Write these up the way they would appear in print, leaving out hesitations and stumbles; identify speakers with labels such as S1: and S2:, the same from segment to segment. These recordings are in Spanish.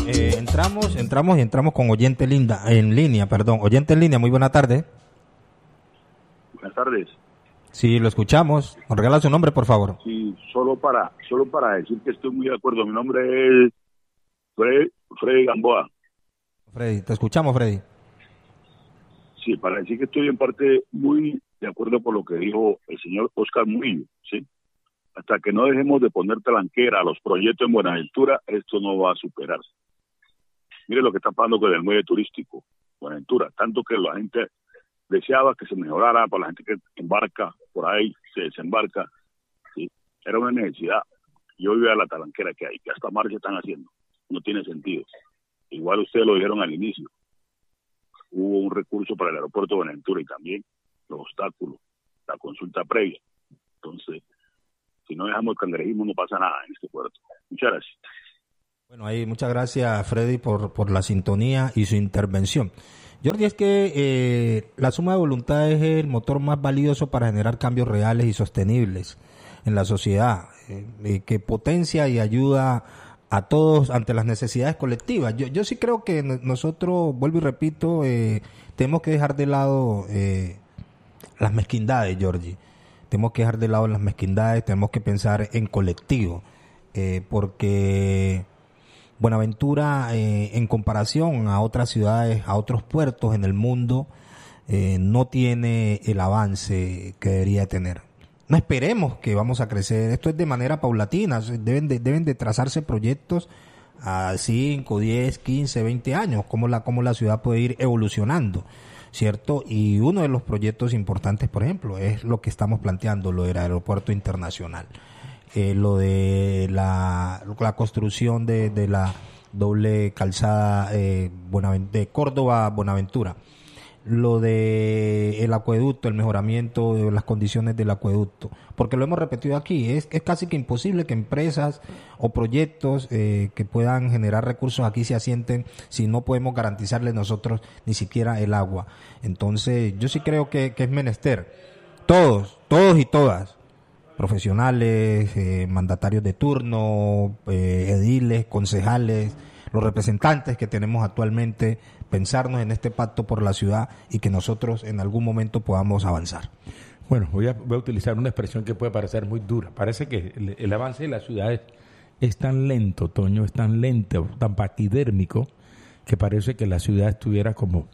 S1: Entramos con oyente en línea, muy buena tarde.
S2: Buenas tardes.
S1: Sí, lo escuchamos. ¿Nos regala su nombre, por favor?
S2: Sí, solo para decir que estoy muy de acuerdo. Mi nombre es Freddy Gamboa.
S1: Freddy, te escuchamos, Freddy.
S2: Sí, para decir que estoy en parte muy de acuerdo con lo que dijo el señor Oscar Murillo, ¿sí? Hasta que no dejemos de poner talanquera a los proyectos en Buenaventura, esto no va a superarse. Mire lo que está pasando con el muelle turístico, Buenaventura, tanto que la gente deseaba que se mejorara para la gente que embarca por ahí, se desembarca, ¿sí? Era una necesidad. Yo veo a la talanquera que hay, que hasta marcha están haciendo, no tiene sentido. Igual ustedes lo dijeron al inicio, hubo un recurso para el aeropuerto de Buenaventura y también los obstáculos, la consulta previa. Entonces, si no dejamos el cangrejismo no pasa nada en este puerto. Muchas gracias.
S1: Bueno, ahí muchas gracias, Freddy, por la sintonía y su intervención. Jordi, es que la suma de voluntad es el motor más valioso para generar cambios reales y sostenibles en la sociedad, que potencia y ayuda a todos ante las necesidades colectivas. Yo sí creo que nosotros, vuelvo y repito, tenemos que dejar de lado las mezquindades, Jordi. Tenemos que dejar de lado las mezquindades, tenemos que pensar en colectivo, porque Buenaventura, en comparación a otras ciudades, a otros puertos en el mundo, no tiene el avance que debería tener. No esperemos que vamos a crecer, esto es de manera paulatina, deben de trazarse proyectos a 5, 10, 15, 20 años, cómo la ciudad puede ir evolucionando, ¿cierto? Y uno de los proyectos importantes, por ejemplo, es lo que estamos planteando, lo del aeropuerto internacional. Lo de la construcción de la doble calzada de Córdoba-Buenaventura, lo de el acueducto, el mejoramiento de las condiciones del acueducto, porque lo hemos repetido aquí, es casi que imposible que empresas o proyectos que puedan generar recursos aquí se asienten si no podemos garantizarles nosotros ni siquiera el agua. Entonces yo sí creo que es menester, todos y todas, profesionales, mandatarios de turno, ediles, concejales, los representantes que tenemos actualmente, pensarnos en este pacto por la ciudad y que nosotros en algún momento podamos avanzar.
S3: Bueno, voy a utilizar una expresión que puede parecer muy dura. Parece que el avance de la ciudad es tan lento, Toño, es tan lento, tan paquidérmico, que parece que la ciudad estuviera como,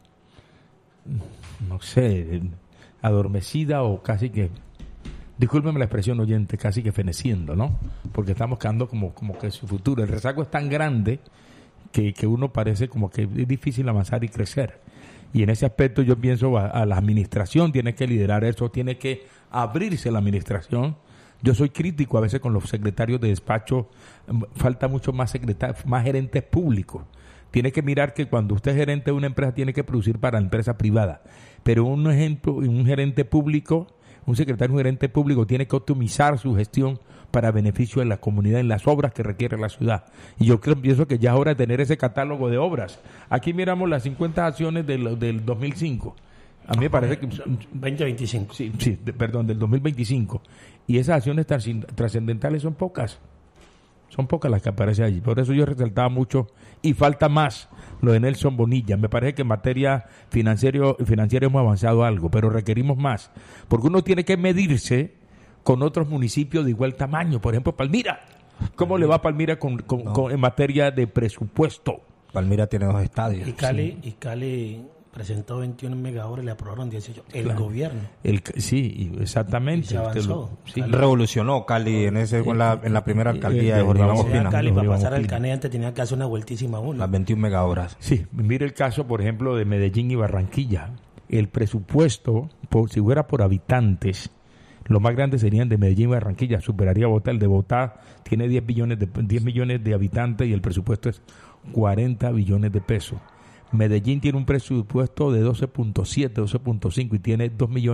S3: no sé, adormecida o casi que, discúlpeme la expresión oyente, casi que feneciendo, ¿no? Porque estamos quedando como que su futuro. El rezago es tan grande que uno parece como que es difícil avanzar y crecer. Y en ese aspecto yo pienso a la administración tiene que liderar eso, tiene que abrirse la administración. Yo soy crítico a veces con los secretarios de despacho, falta mucho más gerentes públicos. Tiene que mirar que cuando usted es gerente de una empresa tiene que producir para la empresa privada. Pero un gerente público, un secretario, un gerente público tiene que optimizar su gestión para beneficio de la comunidad en las obras que requiere la ciudad. Y yo pienso que ya es hora de tener ese catálogo de obras. Aquí miramos las 50 acciones del 2005. A mí me parece que...
S4: 2025.
S3: Sí, perdón, del 2025. Y esas acciones trascendentales son pocas. Son pocas las que aparecen allí. Por eso yo resaltaba mucho, y falta más, lo de Nelson Bonilla. Me parece que en materia financiera hemos avanzado algo, pero requerimos más. Porque uno tiene que medirse con otros municipios de igual tamaño. Por ejemplo, Palmira. ¿Cómo le va a Palmira en materia de presupuesto?
S1: Palmira tiene 2 estadios.
S4: Y Cali presentó 21 megahoras y le aprobaron 18. El gobierno.
S3: Sí, exactamente.
S4: Y se avanzó.
S1: Sí. Revolucionó Cali en la primera alcaldía de Jorge Iván Ospina.
S4: Cali para pasar al Cané antes tenía que hacer una vueltísima uno.
S1: Las 21 megahoras.
S3: Sí, mire el caso, por ejemplo, de Medellín y Barranquilla. El presupuesto, si fuera por habitantes, los más grandes serían de Medellín y Barranquilla, superaría Bogotá. El de Bogotá tiene 10 millones de habitantes y el presupuesto es 40 billones de pesos. Medellín tiene un presupuesto de 12.5 y tiene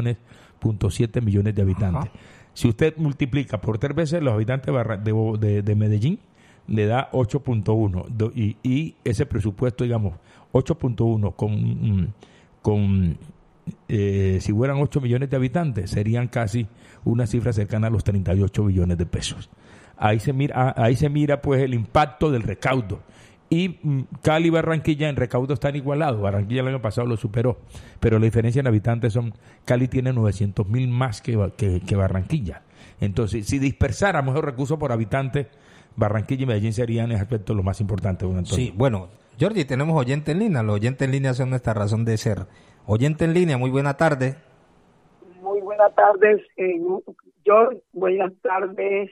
S3: 2.7 millones de habitantes. Ajá. Si usted multiplica por 3 veces los habitantes de Medellín, le da 8.1 y ese presupuesto, digamos, 8.1 si fueran 8 millones de habitantes, serían casi una cifra cercana a los 38 billones de pesos. Ahí se mira pues el impacto del recaudo. Y Cali y Barranquilla en recaudo están igualados. Barranquilla el año pasado lo superó, pero la diferencia en habitantes son, Cali tiene 900.000 más que Barranquilla. Entonces, si dispersáramos los recursos por habitante, Barranquilla y Medellín serían en aspecto lo más importante.
S1: Sí, bueno, Jordi, tenemos oyente en línea. Los oyentes en línea son nuestra razón de ser. Oyente en línea, muy buena tarde.
S5: Muy buenas tardes, George. Buenas tardes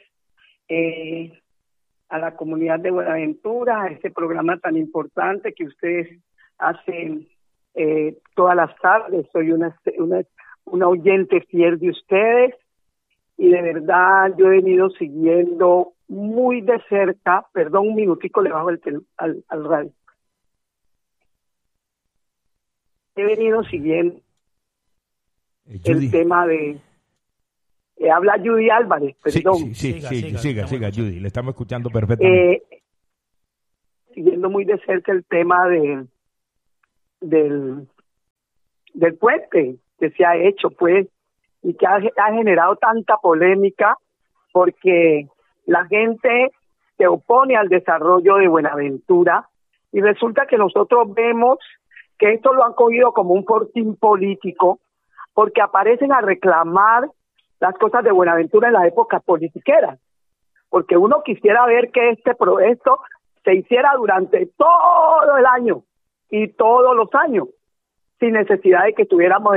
S5: a la comunidad de Buenaventura, a este programa tan importante que ustedes hacen todas las tardes. Soy una oyente fiel de ustedes y de verdad yo he venido siguiendo muy de cerca. Perdón, un minutico, le bajo al radio. He venido siguiendo el tema de... habla Judy Álvarez, perdón.
S3: Siga, Judy, le estamos escuchando perfectamente.
S5: Siguiendo muy de cerca el tema del puente que se ha hecho, pues, y que ha generado tanta polémica, porque la gente se opone al desarrollo de Buenaventura, y resulta que nosotros vemos que esto lo han cogido como un fortín político, porque aparecen a reclamar las cosas de Buenaventura en la época politiquera, porque uno quisiera ver que este proyecto se hiciera durante todo el año y todos los años, sin necesidad de que estuviéramos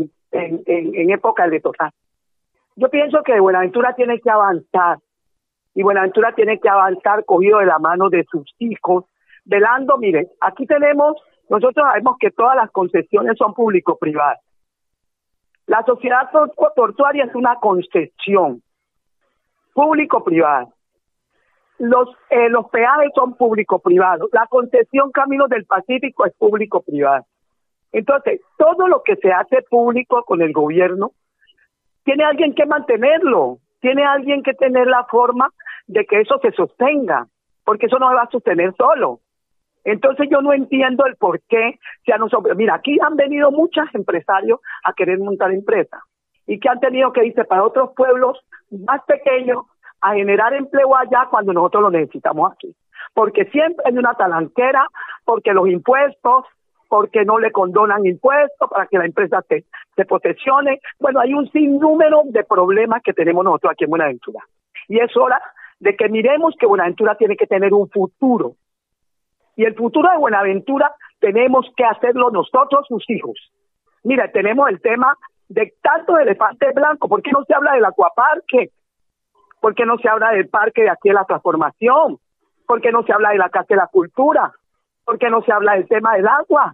S5: en época electoral. Yo pienso que Buenaventura tiene que avanzar, y Buenaventura tiene que avanzar cogido de la mano de sus hijos, velando. Mire, aquí nosotros sabemos que todas las concesiones son público-privadas. La sociedad portuaria es una concesión público-privada. Los peajes son público-privados. La concesión Caminos del Pacífico es público-privada. Entonces, todo lo que se hace público con el gobierno, tiene alguien que mantenerlo, tiene alguien que tener la forma de que eso se sostenga, porque eso no se va a sostener solo. Entonces yo no entiendo el por qué mira, aquí han venido muchos empresarios a querer montar empresas y que han tenido que irse para otros pueblos más pequeños a generar empleo allá cuando nosotros lo necesitamos aquí. Porque siempre hay una talanquera, porque los impuestos, porque no le condonan impuestos para que la empresa se posesione. Bueno, hay un sinnúmero de problemas que tenemos nosotros aquí en Buenaventura. Y es hora de que miremos que Buenaventura tiene que tener un futuro. Y el futuro de Buenaventura tenemos que hacerlo nosotros, sus hijos. Mira, tenemos el tema de tantos elefantes blancos. ¿Por qué no se habla del acuaparque? ¿Por qué no se habla del parque de aquí de la transformación? ¿Por qué no se habla de la Casa de la Cultura? ¿Por qué no se habla del tema del agua?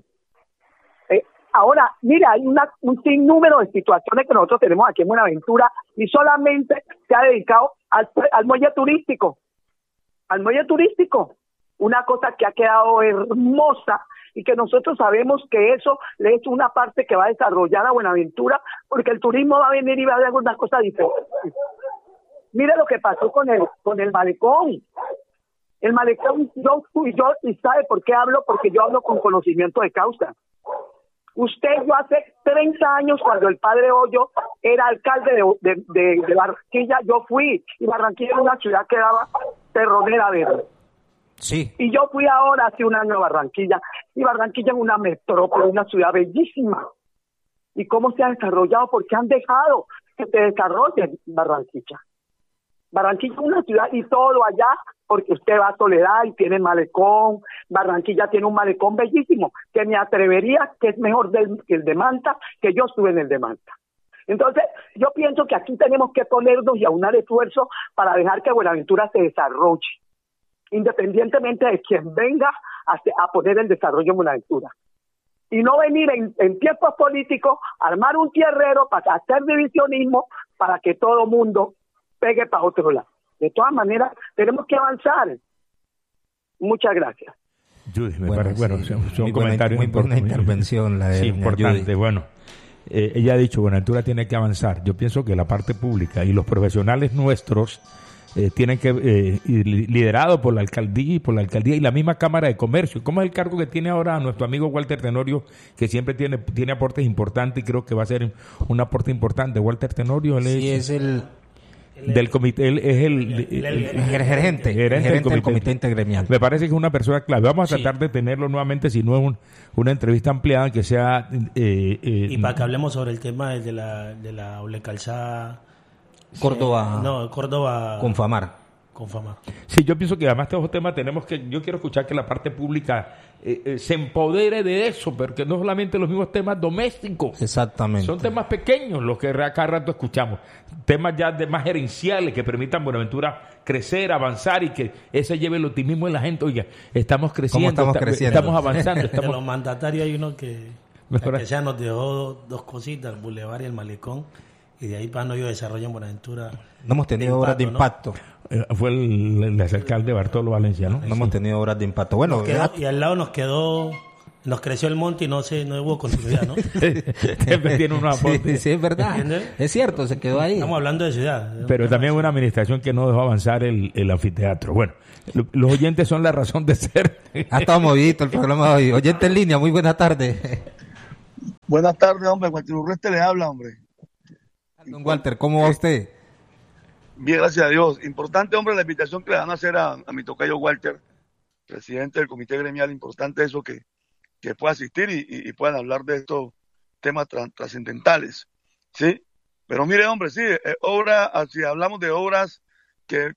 S5: Ahora, mira, hay un sinnúmero de situaciones que nosotros tenemos aquí en Buenaventura y solamente se ha dedicado al muelle turístico. Al muelle turístico. Una cosa que ha quedado hermosa y que nosotros sabemos que eso es una parte que va a desarrollar a Buenaventura, porque el turismo va a venir y va a haber algunas cosas diferentes. Mire lo que pasó con el malecón. El malecón, y ¿sabe por qué hablo? Porque yo hablo con conocimiento de causa. Yo hace 30 años, cuando el padre Hoyo era alcalde de Barranquilla, yo fui, y Barranquilla era una ciudad que daba terronera verde.
S1: Sí. Y
S5: yo fui ahora hace un año a Barranquilla, y Barranquilla es una metrópoli, una ciudad bellísima. ¿Y cómo se ha desarrollado? Porque han dejado que se desarrolle Barranquilla. Barranquilla es una ciudad y todo allá, porque usted va a Soledad y tiene malecón. Barranquilla tiene un malecón bellísimo, que me atrevería que es mejor que el de Manta, que yo estuve en el de Manta. Entonces, yo pienso que aquí tenemos que ponernos y aunar esfuerzos para dejar que Buenaventura se desarrolle, independientemente de quien venga a poner el desarrollo en Buenaventura. Y no venir en tiempos políticos, armar un tierrero para hacer divisionismo, para que todo mundo pegue para otro lado. De todas maneras, tenemos que avanzar. Muchas gracias.
S3: Judy, me parece, son comentarios
S1: muy buena intervención la de
S3: sí, importante.
S1: Judy.
S3: Bueno, ella ha dicho, Buenaventura tiene que avanzar. Yo pienso que la parte pública y los profesionales nuestros tienen que liderado por la alcaldía y la misma Cámara de Comercio. ¿Cómo es el cargo que tiene ahora nuestro amigo Walter Tenorio, que siempre tiene aportes importantes y creo que va a ser un aporte importante? Walter Tenorio,
S1: sí, es
S3: del comité, él es
S1: El gerente del comité intergremial.
S3: Me parece que es una persona clave. Vamos a
S4: Sí.
S3: tratar de tenerlo nuevamente, si no es una entrevista ampliada, que sea...
S4: Y para que hablemos sobre el tema de la doble calzada.
S1: Córdoba.
S4: Córdoba.
S1: Confamar.
S4: Confama.
S3: Sí, yo pienso que además de estos temas yo quiero escuchar que la parte pública se empodere de eso, porque no solamente los mismos temas domésticos.
S1: Exactamente.
S3: Son temas pequeños los que a cada rato escuchamos. Temas ya de más gerenciales que permitan Buenaventura crecer, avanzar y que ese lleve el optimismo de la gente. Oiga, estamos creciendo,
S1: estamos creciendo?
S3: estamos avanzando.
S4: De los mandatarios hay uno que ya nos dejó dos cositas, el Boulevard y el Malecón, y de ahí para no yo desarrollo en Buenaventura.
S1: No hemos tenido obras de impacto.
S3: Fue el alcalde Bartolo Valencia, ¿no?
S1: No hemos tenido obras de impacto. Bueno,
S4: Y al lado nos creció el monte y no hubo continuidad, ¿no?
S3: Siempre tiene una
S1: sí, es verdad.
S4: ¿Entiendes?
S1: Es cierto, se quedó ahí.
S4: Estamos hablando de ciudad.
S3: Pero también una administración que no dejó avanzar el anfiteatro. Bueno, los oyentes son la razón de ser.
S1: Ha estado movidito el programa de hoy. Oyente en línea, muy buena tarde.
S6: Buenas tardes, hombre. Walter Urreste le habla, hombre.
S1: Don Walter, ¿cómo va usted?
S6: Bien, gracias a Dios. Importante, hombre, la invitación que le van a hacer a mi tocayo Walter, presidente del comité gremial. Importante eso que pueda asistir y puedan hablar de estos temas trascendentales, ¿sí? Pero mire, hombre, sí, si hablamos de obras que